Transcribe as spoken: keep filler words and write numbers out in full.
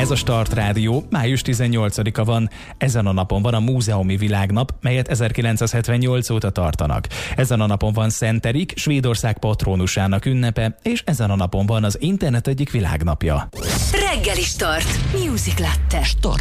Ez a Start Rádió, május tizennyolcadika van. Ezen a napon van a Múzeumi Világnap, melyet ezerkilencszázhetvennyolc óta tartanak. Ezen a napon van Szent Erik, Svédország patrónusának ünnepe, és ezen a napon van az internet egyik világnapja. Reggeli Start. Music Latte. Start.